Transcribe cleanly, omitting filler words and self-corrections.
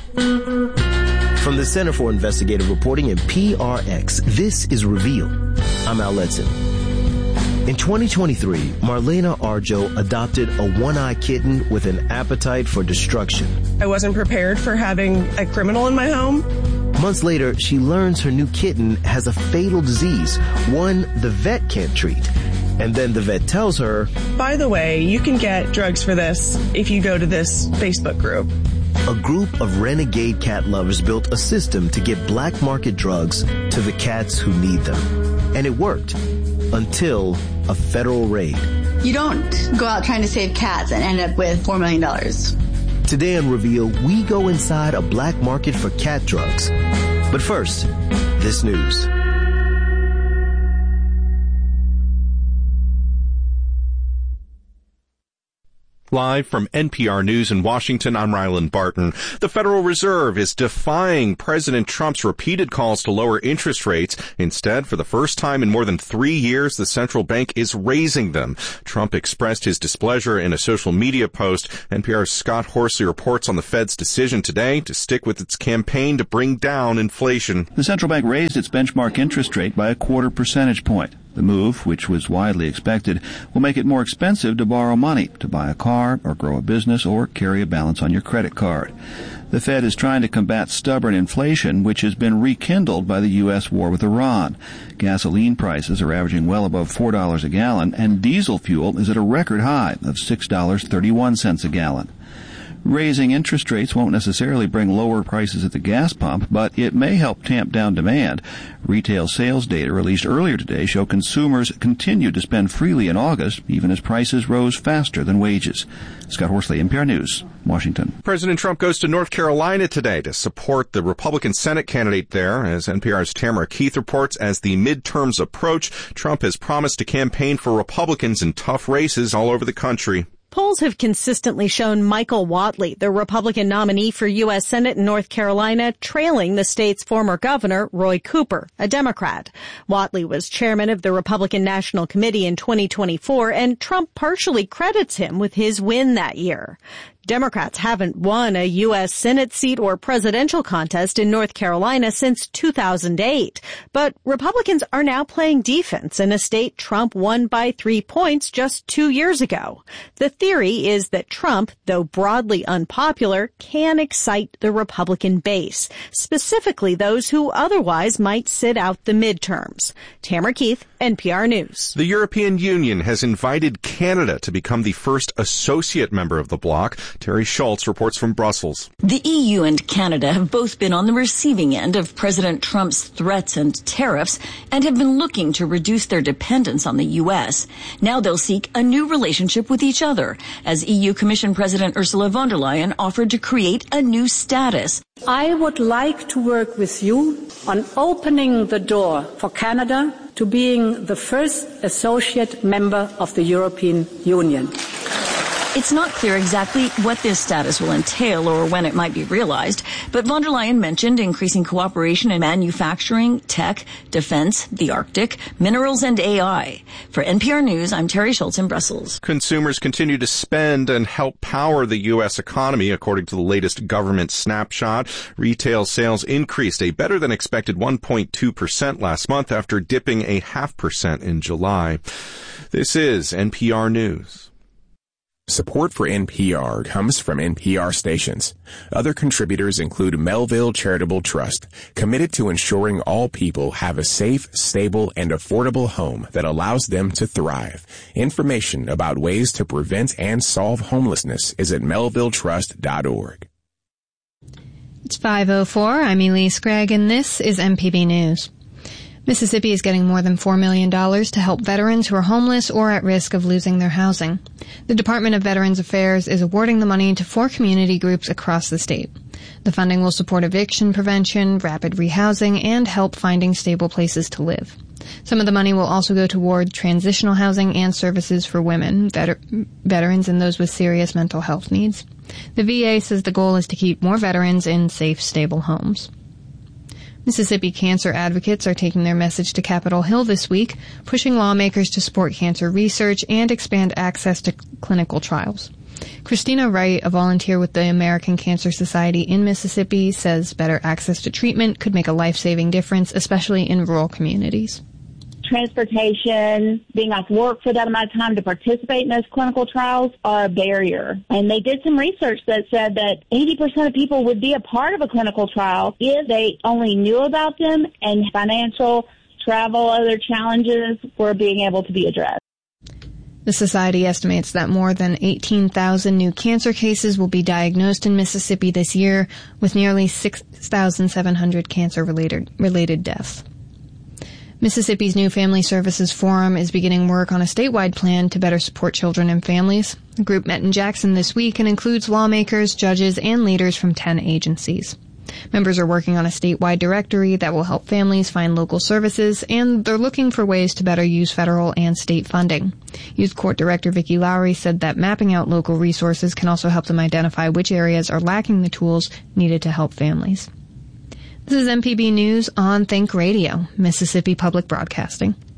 From the Center for Investigative Reporting and PRX, this is Reveal. I'm Al Letson. In 2023, Marlena Arjo adopted a one-eyed kitten with an appetite for destruction. I wasn't prepared for having a criminal in my home. Months later, she learns her new kitten has a fatal disease, one the vet can't treat. And then the vet tells her, by the way, you can get drugs for this if you go to this Facebook group. A group of renegade cat lovers built a system to get black market drugs to the cats who need them. And it worked until a federal raid. You don't go out trying to save cats and end up with $4 million. Today on Reveal, we go inside a black market for cat drugs. But first, this news. Live from NPR News in Washington, I'm Ryland Barton. The Federal Reserve is defying President Trump's repeated calls to lower interest rates. Instead, for the first time in more than 3 years, the central bank is raising them. Trump expressed his displeasure in a social media post. NPR's Scott Horsley reports on the Fed's decision today to stick with its campaign to bring down inflation. The central bank raised its benchmark interest rate by 0.25 percentage point. The move, which was widely expected, will make it more expensive to borrow money, to buy a car, or grow a business, or carry a balance on your credit card. The Fed is trying to combat stubborn inflation, which has been rekindled by the U.S. war with Iran. Gasoline prices are averaging well above $4 a gallon, and diesel fuel is at a record high of $6.31 a gallon. Raising interest rates won't necessarily bring lower prices at the gas pump, but it may help tamp down demand. Retail sales data released earlier today show consumers continued to spend freely in August, even as prices rose faster than wages. Scott Horsley, NPR News, Washington. President Trump goes to North Carolina today to support the Republican Senate candidate there. As NPR's Tamara Keith reports, as the midterms approach, Trump has promised to campaign for Republicans in tough races all over the country. Polls have consistently shown Michael Whatley, the Republican nominee for U.S. Senate in North Carolina, trailing the state's former governor, Roy Cooper, a Democrat. Whatley was chairman of the Republican National Committee in 2024, and Trump partially credits him with his win that year. Democrats haven't won a U.S. Senate seat or presidential contest in North Carolina since 2008. But Republicans are now playing defense in a state Trump won by 3 points just 2 years ago. The theory is that Trump, though broadly unpopular, can excite the Republican base, specifically those who otherwise might sit out the midterms. Tamara Keith, NPR News. The European Union has invited Canada to become the first associate member of the bloc. Terry Schultz reports from Brussels. The EU and Canada have both been on the receiving end of President Trump's threats and tariffs and have been looking to reduce their dependence on the U.S. Now they'll seek a new relationship with each other, as EU Commission President Ursula von der Leyen offered to create a new status. I would like to work with you on opening the door for Canada to being the first associate member of the European Union. It's not clear exactly what this status will entail or when it might be realized, but von der Leyen mentioned increasing cooperation in manufacturing, tech, defense, the Arctic, minerals, and AI. For NPR News, I'm Terry Schultz in Brussels. Consumers continue to spend and help power the U.S. economy. According to the latest government snapshot, retail sales increased a better than expected 1.2% last month after dipping 0.5% in July. This is NPR News. Support for NPR comes from NPR stations. Other contributors include Melville Charitable Trust, committed to ensuring all people have a safe, stable, and affordable home that allows them to thrive. Information about ways to prevent and solve homelessness is at melvilletrust.org. It's 5:04. I'm Elise Gregg, and this is MPB News. Mississippi is getting more than $4 million to help veterans who are homeless or at risk of losing their housing. The Department of Veterans Affairs is awarding the money to 4 community groups across the state. The funding will support eviction prevention, rapid rehousing, and help finding stable places to live. Some of the money will also go toward transitional housing and services for women, veterans, and those with serious mental health needs. The VA says the goal is to keep more veterans in safe, stable homes. Mississippi cancer advocates are taking their message to Capitol Hill this week, pushing lawmakers to support cancer research and expand access to clinical trials. Christina Wright, a volunteer with the American Cancer Society in Mississippi, says better access to treatment could make a life-saving difference, especially in rural communities. Transportation, being off work for that amount of time to participate in those clinical trials are a barrier. And they did some research that said that 80% of people would be a part of a clinical trial if they only knew about them and financial, travel, other challenges were being able to be addressed. The Society estimates that more than 18,000 new cancer cases will be diagnosed in Mississippi this year, with nearly 6,700 cancer-related deaths. Mississippi's new Family Services Forum is beginning work on a statewide plan to better support children and families. The group met in Jackson this week and includes lawmakers, judges, and leaders from 10 agencies. Members are working on a statewide directory that will help families find local services, and they're looking for ways to better use federal and state funding. Youth Court Director Vicki Lowry said that mapping out local resources can also help them identify which areas are lacking the tools needed to help families. This is MPB News on Think Radio, Mississippi Public Broadcasting.